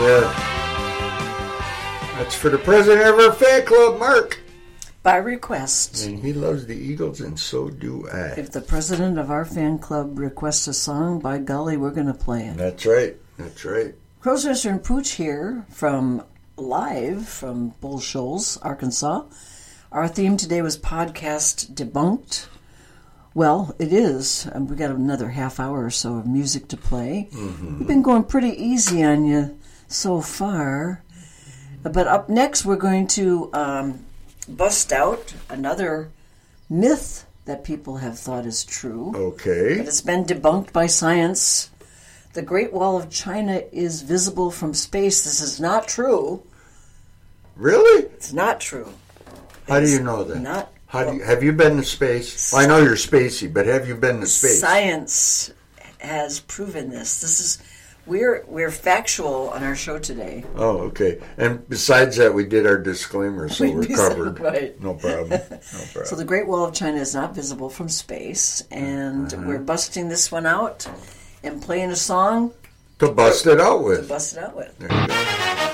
That's for the president of our fan club, Mark. By request. And he loves the Eagles, and so do I. If the president of our fan club requests a song, by golly, we're going to play it. That's right. That's right. Crow's Rooster and Pooch here live from Bull Shoals, Arkansas. Our theme today was Podcast Debunked. Well, it is. We got another half hour or so of music to play. Mm-hmm. We've been going pretty easy on you so far. But up next, we're going to bust out another myth that people have thought is true. Okay. But it's been debunked by science. The Great Wall of China is visible from space. This is not true. Really? It's not true. How do you know that? Have you been to space? Well, I know you're spacey, but have you been to space? Science has proven this. We're factual on our show today. Oh, okay. And besides that, we did our disclaimer, so we're covered. Right. No problem. So the Great Wall of China is not visible from space, and we're busting this one out and playing a song to bust it out with. There you go.